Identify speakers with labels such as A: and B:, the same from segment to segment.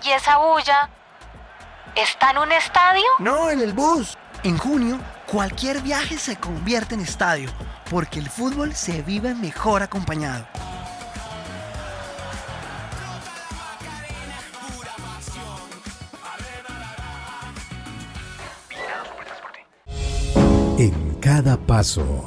A: ¿Y esa bulla está en un estadio?
B: No, en el bus. En junio, cualquier viaje se convierte en estadio, porque el fútbol se vive mejor acompañado.
C: En cada paso,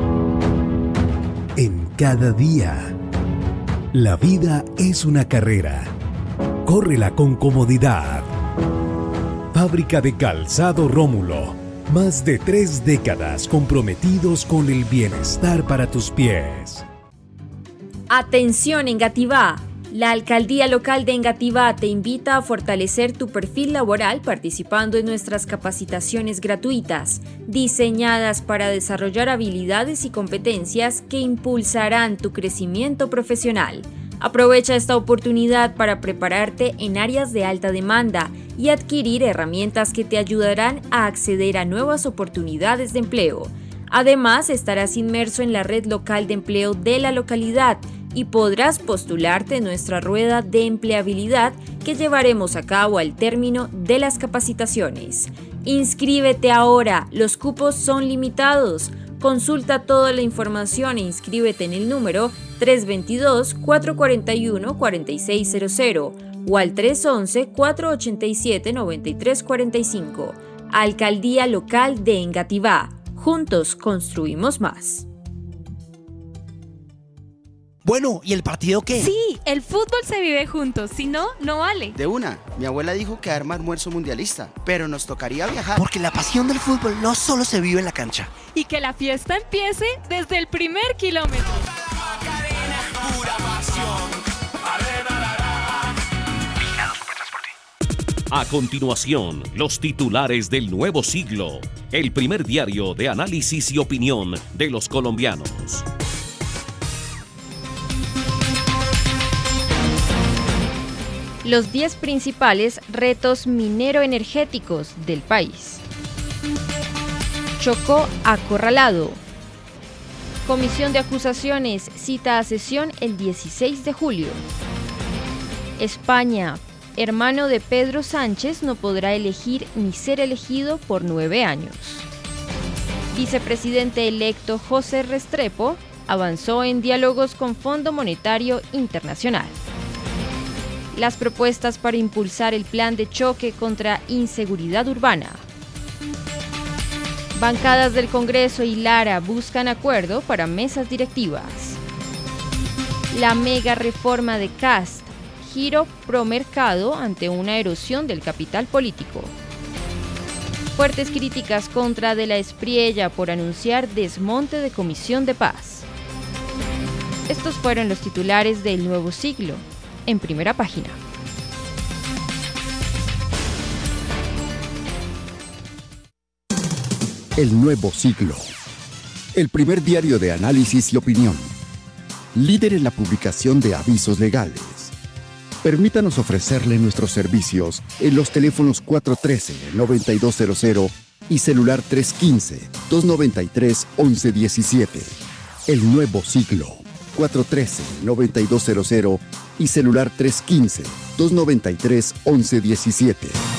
C: en cada día, la vida es una carrera. Córrela con comodidad. Fábrica de Calzado Rómulo. Más de 3 décadas comprometidos con el bienestar para tus pies.
D: Atención Engativá. La Alcaldía Local de Engativá te invita a fortalecer tu perfil laboral participando en nuestras capacitaciones gratuitas, diseñadas para desarrollar habilidades y competencias que impulsarán tu crecimiento profesional. Aprovecha esta oportunidad para prepararte en áreas de alta demanda y adquirir herramientas que te ayudarán a acceder a nuevas oportunidades de empleo. Además, estarás inmerso en la red local de empleo de la localidad y podrás postularte en nuestra rueda de empleabilidad que llevaremos a cabo al término de las capacitaciones. Inscríbete ahora, los cupos son limitados. Consulta toda la información e inscríbete en el número 322-441-4600 o al 311-487-9345. Alcaldía Local de Engativá. Juntos construimos más.
B: Bueno, ¿y el partido qué?
E: Sí, el fútbol se vive juntos, si no, no vale.
F: De una, mi abuela dijo que arma almuerzo mundialista, pero nos tocaría viajar.
B: Porque la pasión del fútbol no solo se vive en la cancha.
E: Y que la fiesta empiece desde el primer kilómetro.
G: A continuación, los titulares del nuevo siglo, el primer diario de análisis y opinión de los colombianos.
D: Los 10 principales retos minero-energéticos del país. Chocó acorralado. Comisión de acusaciones cita a sesión el 16 de julio. España. Hermano de Pedro Sánchez no podrá elegir ni ser elegido por 9 años. Vicepresidente electo José Restrepo avanzó en diálogos con Fondo Monetario Internacional. Las propuestas para impulsar el plan de choque contra inseguridad urbana. Bancadas del Congreso y Lara buscan acuerdo para mesas directivas. La mega reforma de Cast. Giro pro mercado ante una erosión del capital político. Fuertes críticas contra De la Espriella por anunciar desmonte de Comisión de Paz. Estos fueron los titulares del Nuevo Siglo, en primera página.
H: El Nuevo Siglo. El primer diario de análisis y opinión. Líder en la publicación de avisos legales. Permítanos ofrecerle nuestros servicios en los teléfonos 413-9200 y celular 315-293-1117. El Nuevo Siglo. 413-9200 y celular 315-293-1117.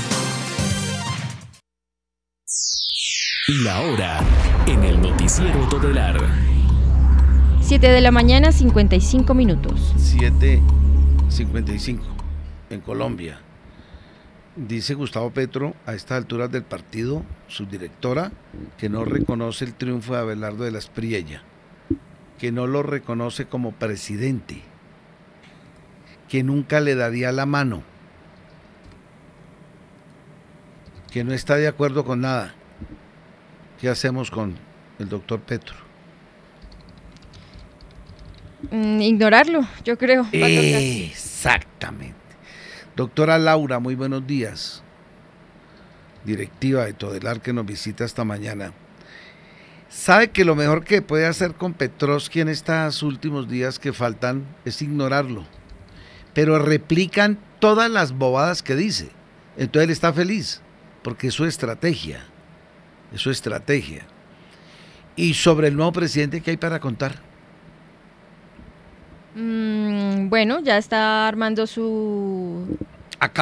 C: La hora en el noticiero Todelar.
D: 7 de la mañana, 55 minutos.
I: 7:55 en Colombia. Dice Gustavo Petro, a estas alturas del partido, su directora, que no reconoce el triunfo de Abelardo de la Espriella, que no lo reconoce como presidente, que nunca le daría la mano, que no está de acuerdo con nada. ¿Qué hacemos con el doctor Petro?
D: Ignorarlo, yo creo.
I: Exactamente. Doctora Laura, muy buenos días. Directiva de Todelar que nos visita esta mañana. ¿Sabe que lo mejor que puede hacer con Petrovsky en estos últimos días que faltan es ignorarlo? Pero replican todas las bobadas que dice. Entonces él está feliz, porque es su estrategia. Es su estrategia. Y sobre el nuevo presidente, ¿qué hay para contar?
D: Bueno, ya está armando su